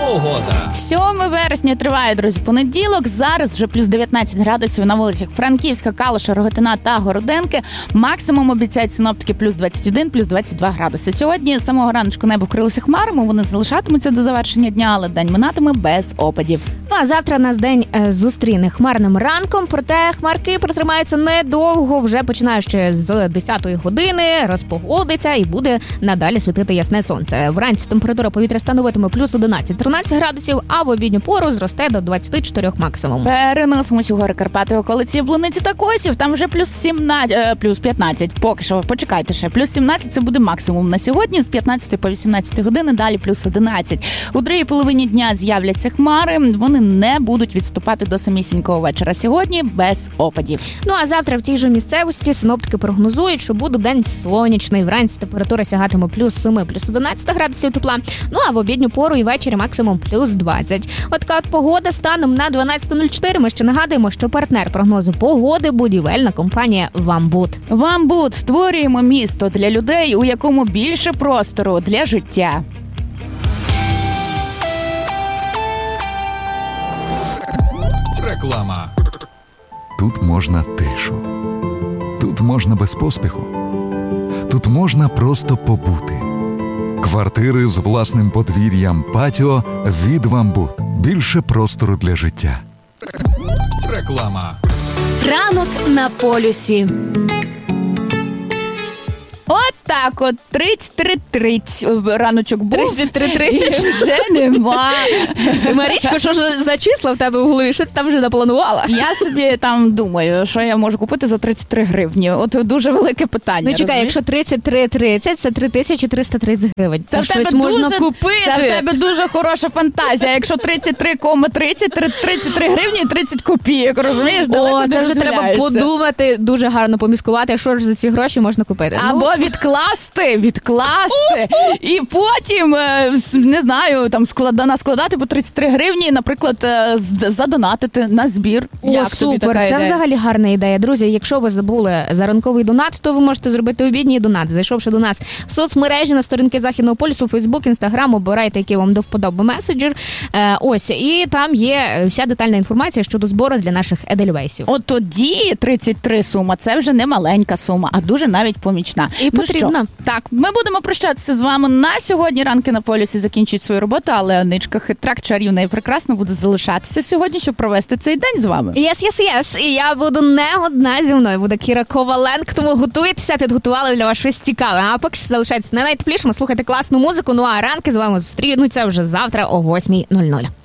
Погода. 7 вересня триває, друзі, понеділок. Зараз вже плюс 19 градусів на вулицях Франківська, Калуша, Рогатина та Городенки. Максимум обіцяють синоптики плюс 21, плюс 22 градуси. Сьогодні з самого раночку небо вкрилося хмарами, вони залишатимуться до завершення дня, але день минатиме без опадів. Ну, а завтра нас день зустріне хмарним ранком, проте хмарки протримаються недовго, вже починаючи з 10-ї години, розпогодиться і буде надалі світити ясне сонце. Вранці температура повітря становитиме плюс 11-13 градусів, а в обідню пору зросте до 24 максимум. Переносимось у гори Карпати, околиці Яблуниці та Косів, там вже плюс 15, поки що, почекайте ще, плюс 17 це буде максимум на сьогодні, з 15 по 18 години, далі плюс 11. У другій половині дня з'являться хмари, вони не будуть відступати до самісінького вечора. Сьогодні без опадів. Ну, а завтра в тій же місцевості синоптики прогнозують, що буде день сонячний, вранці температура сягатиме плюс 7, плюс 11 градусів тепла, ну а в обідню пору і ввечері максимум плюс 20. От така от погода станом на 12.04. Ми ще нагадуємо, що партнер прогнозу погоди – будівельна компанія «Вамбуд». «Вамбуд» – створюємо місто для людей, у якому більше простору для життя. Реклама. Тут можна тишу. Тут можна без поспіху. Тут можна просто побути. Квартири з власним подвір'ям, патіо від «Вамбуд». Більше простору для життя. Реклама. Ранок на полюсі. От так от, 33:30 раночок був. 33:30? Вже нема. Марічко, що ж за числа в тебе в голові? Що ти там вже напланувала? Я собі там думаю, що я можу купити за 33 гривні. От дуже велике питання. Ну чекай, якщо 33:30, це 3330 гривень. Це щось можна купити. Це в тебе дуже хороша фантазія. Якщо 33,30, 33 гривні і 30 копійок, розумієш? О, це вже треба подумати, дуже гарно поміскувати, що ж за ці гроші можна купити. Або відкласти, і потім, не знаю, там наскладати по 33 гривні, наприклад, задонатити на збір. О, супер, це взагалі гарна ідея. Друзі, якщо ви забули за ранковий донат, то ви можете зробити обідній донат, зайшовши до нас в соцмережі на сторінки Західного полюсу, Фейсбук, Інстаграм, обирайте, який вам до вподоби меседжер. Ось, і там є вся детальна інформація щодо збору для наших едельвейсів. От тоді 33 сума, це вже не маленька сума, а дуже навіть помічна. І потрібно. Так, ми будемо прощатися з вами на сьогодні. Ранки на полюсі закінчують свою роботу, але Аничка хитрак, чарівна і прекрасно буде залишатися сьогодні, щоб провести цей день з вами. Yes. І я буду не одна, зі мною буде Кіра Коваленко, тому готуйтеся, підготували для вас щось цікаве. А поки що залишайтеся не найтеплішими, слухайте класну музику, ну а ранки з вами зустрінуться вже завтра о 8:00.